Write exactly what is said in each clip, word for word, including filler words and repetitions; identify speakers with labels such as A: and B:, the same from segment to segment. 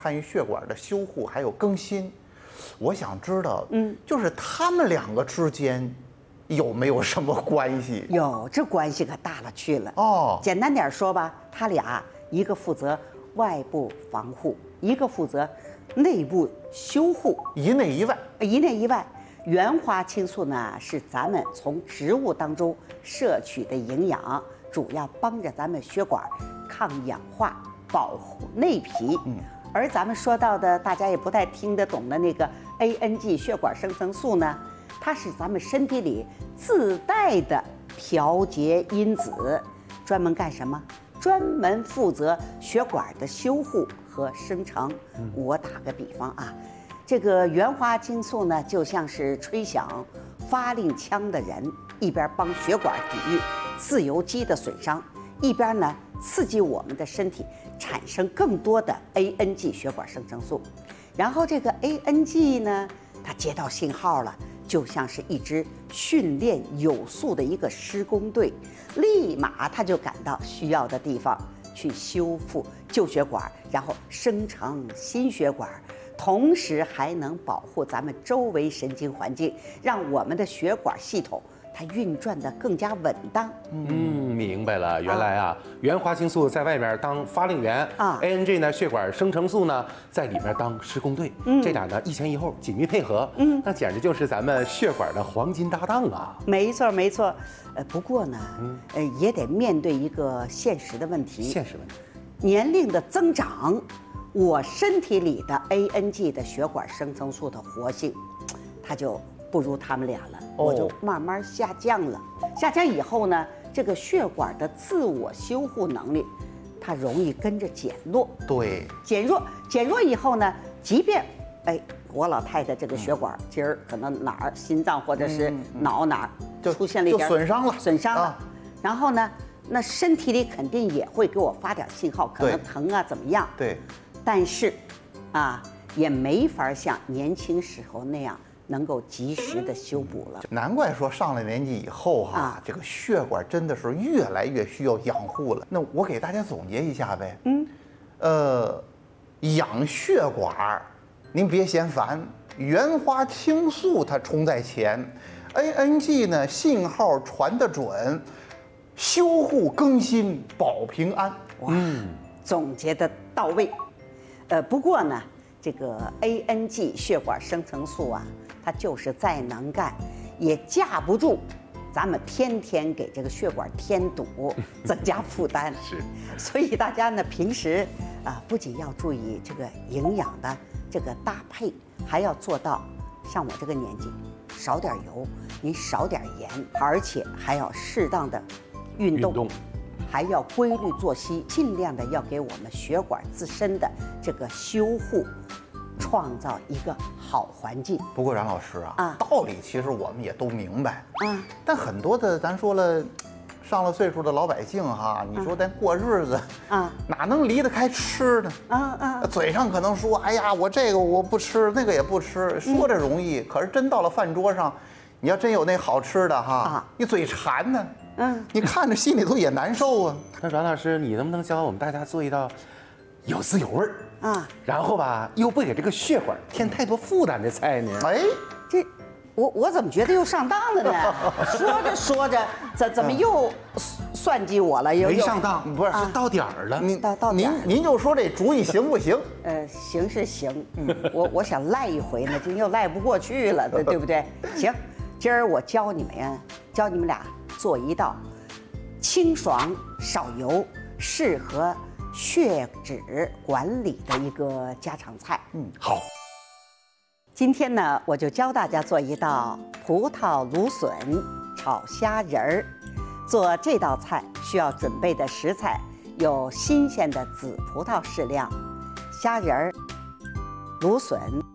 A: 参与血管的修护还有更新，我想知道，嗯，就是他们两个之间有没有什么关系？
B: 有，这关系可大了去了。
A: 哦，
B: 简单点说吧，他俩一个负责外部防护，一个负责内部修护，
A: 一内一外。
B: 一内一外。原花青素呢，是咱们从植物当中摄取的营养，主要帮着咱们血管抗氧化，保护内皮。嗯，而咱们说到的大家也不太听得懂的那个 A N G 血管生成素呢，它是咱们身体里自带的调节因子，专门干什么？专门负责血管的修护和生成。我打个比方啊。这个原花青素呢，就像是吹响发令枪的人，一边帮血管抵御自由基的损伤，一边呢刺激我们的身体产生更多的 A N G 血管生成素。然后这个 A N G 呢，它接到信号了，就像是一支训练有素的一个施工队，立马它就赶到需要的地方去修复旧血管，然后生成新血管。同时还能保护咱们周围神经环境，让我们的血管系统它运转得更加稳当。
C: 嗯，明白了，原来啊，原花青素在外面当发令员啊 ，A N G 呢血管生成素呢在里面当施工队，嗯，这俩呢一前一后紧密配合，嗯，那简直就是咱们血管的黄金搭档啊。
B: 没错没错，呃，不过呢，嗯，呃，也得面对一个现实的问题，
C: 现实问题，
B: 年龄的增长。我身体里的 A N G 的血管生成素的活性，它就不如他们俩了，哦、我就慢慢下降了。下降以后呢，这个血管的自我修护能力，它容易跟着减弱。
A: 对，
B: 减弱，减弱以后呢，即便哎，我老太太这个血管今儿可能哪儿心脏或者是脑哪儿就出现了一点
A: 损伤了，
B: 损伤了，啊、然后呢，那身体里肯定也会给我发点信号，可能疼啊怎么样？
A: 对。
B: 但是，啊，也没法像年轻时候那样能够及时的修补了。
A: 难怪说上了年纪以后哈、啊，啊、这个血管真的是越来越需要养护了。那我给大家总结一下呗。嗯，呃，养血管，您别嫌烦，原花青素它冲在前 ，A N G 呢信号传得准，修护更新保平安。
B: 哇，总结的到位。呃，不过呢，这个 A N G 血管生成素啊，它就是再能干，也架不住咱们天天给这个血管添堵，增加负担。
C: 是，
B: 所以大家呢，平时啊，不仅要注意这个营养的这个搭配，还要做到像我这个年纪，少点油，您少点盐，而且还要适当的运动。
C: 运动
B: 还要规律作息，尽量的要给我们血管自身的这个修护创造一个好环境。
A: 不过冉老师啊，啊道理其实我们也都明白啊，但很多的咱说了，上了岁数的老百姓哈，你说咱过日子啊，哪能离得开吃呢？啊啊，嘴上可能说，哎呀，我这个我不吃，那个也不吃，说着容易，嗯、可是真到了饭桌上，你要真有那好吃的哈，啊、你嘴馋呢。嗯，你看着心里头也难受啊。
C: 那阮老师，你能不能教我们大家做一道有滋有味儿啊，然后吧又不给这个血管添太多负担的菜呢？
B: 哎，这我我怎么觉得又上当了呢？说着说着，怎怎么又算计我了？又
C: 没上当，不是，是到点儿了。
B: 您到到点儿，
A: 您您就说这主意行不行？
B: 呃，行是行，嗯，我我想赖一回呢，就又赖不过去了，对对不对？行，今儿我教你们呀，教你们俩。做一道清爽少油、适合血脂管理的一个家常菜。
C: 嗯，好。
B: 今天呢，我就教大家做一道葡萄芦笋炒虾仁儿。做这道菜需要准备的食材有新鲜的紫葡萄适量、虾仁儿、芦笋、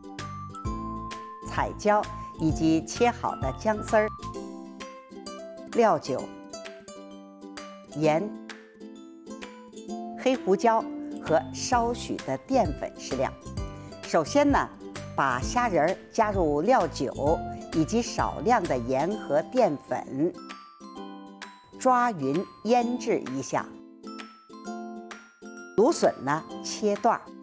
B: 彩椒以及切好的姜丝儿。料酒、盐、黑胡椒和少许的淀粉适量。首先呢，把虾仁儿加入料酒以及少量的盐和淀粉，抓匀腌制一下。芦笋呢，切段儿。